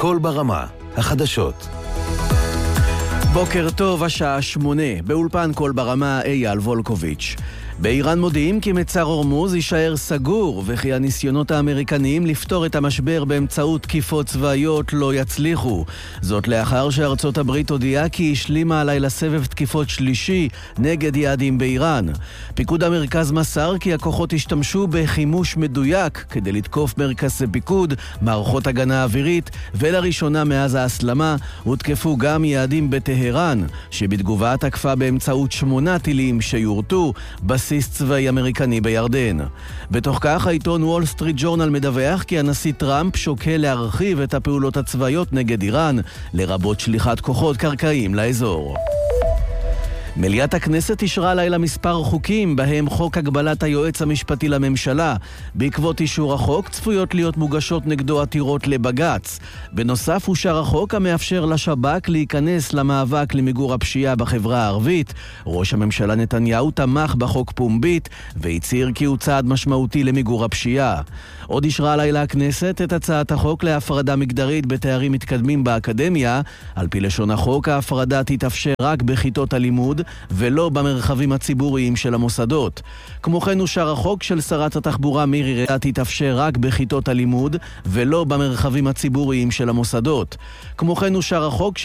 קול ברמה, החדשות. בוקר טוב, השעה 8, באולפן קול ברמה אייל וולקוביץ'. באיראן מודיעים כי מצר הורמוז יישאר סגור, וכי הניסיונות האמריקניים לפתור את המשבר באמצעות תקיפות צבאיות לא יצליחו. זאת לאחר שארצות הברית הודיעה כי השלימה הלילה סבב תקיפות שלישי נגד יעדים באיראן. פיקוד המרכז מסר כי הכוחות השתמשו בחימוש מדויק כדי לתקוף מרכזי פיקוד, מערכות הגנה אווירית, ולראשונה מאז ההסלמה הותקפו גם יעדים בטהרן, שבתגובה תקפה באמצעות 8 טילים שיורטו בסיס צבאי אמריקני בירדן. בתוך כך העיתון וול סטריט ג'ורנל מדווח כי הנשיא טראמפ שוקל להרחיב את הפעולות הצבאיות נגד איראן, לרבות שליחת כוחות קרקעיים לאזור. מליאת הכנסת אישרה לילה מספר חוקים, בהם חוק הגבלת היועץ המשפטי לממשלה. בעקבות אישור החוק צפויות להיות מוגשות נגדו עתירות לבג"ץ. בנוסף אושר החוק המאפשר לשב"כ להיכנס למאבק למיגור הפשיעה בחברה הערבית. ראש הממשלה נתניהו תמך בחוק פומבית והצהיר כי הוא צעד משמעותי למיגור הפשיעה. עוד אישרה לילה הכנסת את הצעת החוק להפרדה מגדרית בתארים מתקדמים באקדמיה. על פי לשון החוק ההפרדה תתאפשר רק בכיתות הלימוד ולא במרחבים הציבוריים של המוסדות. כמו כן אושר החוק של שרת התחבורה מירי רגב תתאפשר רק בכיתות הלימוד ולא במרחבים הציבוריים של המוסדות. כמו כן אושר החוק